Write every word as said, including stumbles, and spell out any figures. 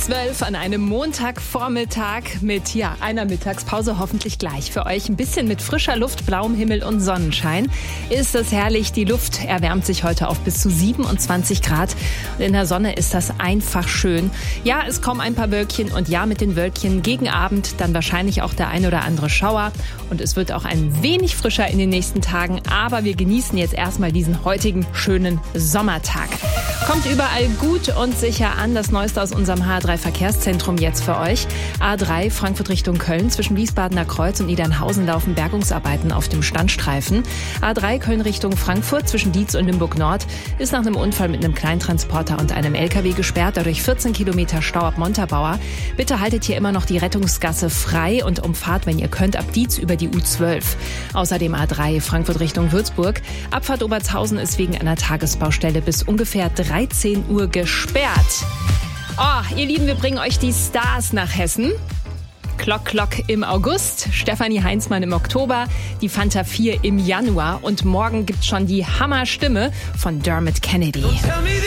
zwölf an einem Montagvormittag mit ja, einer Mittagspause hoffentlich gleich für euch. Ein bisschen mit frischer Luft, blauem Himmel und Sonnenschein. Ist es herrlich. Die Luft erwärmt sich heute auf bis zu siebenundzwanzig Grad. Und in der Sonne ist das einfach schön. Ja, es kommen ein paar Wölkchen und ja, mit den Wölkchen gegen Abend dann wahrscheinlich auch der ein oder andere Schauer. Und es wird auch ein wenig frischer in den nächsten Tagen. Aber wir genießen jetzt erstmal diesen heutigen schönen Sommertag. Kommt überall gut und sicher an. Das Neueste aus unserem H drei Verkehrszentrum jetzt für euch. A drei Frankfurt Richtung Köln. Zwischen Wiesbadener Kreuz und Niedernhausen laufen Bergungsarbeiten auf dem Standstreifen. A drei Köln Richtung Frankfurt zwischen Dietz und Limburg Nord ist nach einem Unfall mit einem Kleintransporter und einem L K W gesperrt. Dadurch vierzehn Kilometer Stau ab Montabaur. Bitte haltet hier immer noch die Rettungsgasse frei und umfahrt, wenn ihr könnt, ab Dietz über die U zwölf. Außerdem A drei Frankfurt Richtung Würzburg. Abfahrt Obertshausen ist wegen einer Tagesbaustelle bis ungefähr dreizehn Uhr gesperrt. Oh, ihr Lieben, wir bringen euch die Stars nach Hessen. Klock Klock im August, Stefanie Heinzmann im Oktober, die Fanta vier im Januar und morgen gibt's schon die Hammerstimme von Dermot Kennedy.